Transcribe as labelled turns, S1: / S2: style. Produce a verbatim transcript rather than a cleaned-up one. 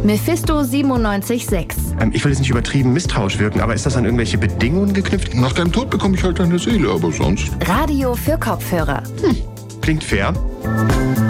S1: Mephisto siebenundneunzig Komma sechs.
S2: Ähm, ich will jetzt nicht übertrieben misstrauisch wirken, aber ist das an irgendwelche Bedingungen geknüpft?
S3: Nach deinem Tod bekomme ich halt deine Seele, aber sonst...
S1: Radio für Kopfhörer.
S2: Hm, klingt fair.